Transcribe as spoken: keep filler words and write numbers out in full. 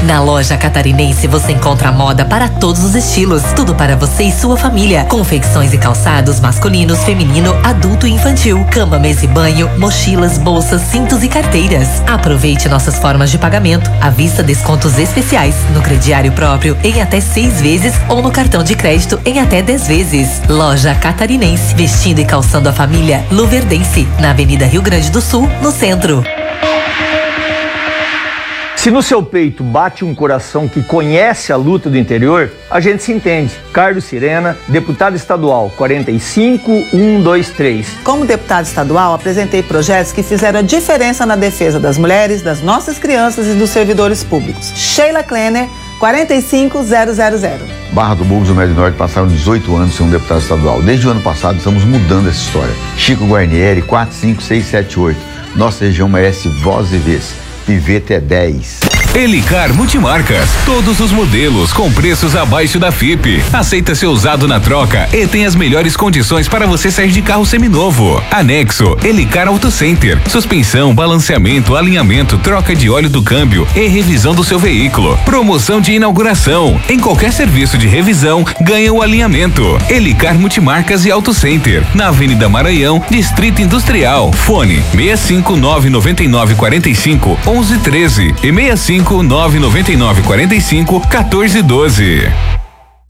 Na loja Catarinense você encontra moda para todos os estilos, tudo para você e sua família. Confecções e calçados masculinos, feminino, adulto e infantil, cama, mesa e banho, mochilas, bolsas, cintos e carteiras. Aproveite nossas formas de pagamento, à vista, descontos especiais, no crediário próprio em até seis vezes ou no cartão de crédito em até dez vezes. Loja Catarinense, vestindo e calçando a família Luverdense, na Avenida Rio Grande do Sul, no centro. Se no seu peito bate um coração que conhece a luta do interior, a gente se entende. Carlos Sirena, deputado estadual quarenta e cinco um dois três. Como deputado estadual, apresentei projetos que fizeram a diferença na defesa das mulheres, das nossas crianças e dos servidores públicos. Sheila Klenner, quarenta e cinco zero zero zero. Barra do Bugos, do Médio Norte, passaram dezoito anos sem um deputado estadual. Desde o ano passado estamos mudando essa história. Chico Guarnieri, quatro cinco seis sete oito. Nossa região merece voz e vez. Pivete é dez. Elicar Multimarcas, todos os modelos com preços abaixo da F I P. Aceita seu usado na troca e tem as melhores condições para você sair de carro seminovo. Anexo Elicar Auto Center, suspensão, balanceamento, alinhamento, troca de óleo do câmbio e revisão do seu veículo. Promoção de inauguração, em qualquer serviço de revisão, ganha o alinhamento. Elicar Multimarcas e Auto Center, na Avenida Maranhão, Distrito Industrial. Fone seis cinco nove nove nove quatro cinco um um um três e seis cinco nove nove nove quatro cinco um quatro um doze.